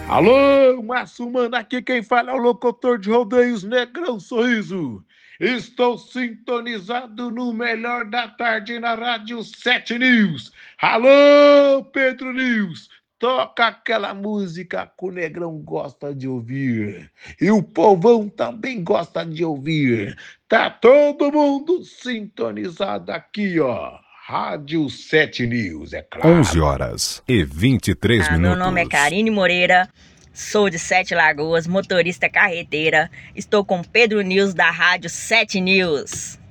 Alô, Massumano, aqui quem fala é o locutor de rodeios Negrão Sorriso. Estou sintonizado no melhor da tarde na Rádio 7 News. Alô, Pedro News, toca aquela música que o Negrão gosta de ouvir. E o povão também gosta de ouvir. Tá todo mundo sintonizado aqui, ó. Rádio 7 News, é 11 claro. horas e 23 Meu nome é minutos. Karine Moreira, sou de Sete Lagoas, motorista carreteira. Estou com Pedro News da Rádio 7 News.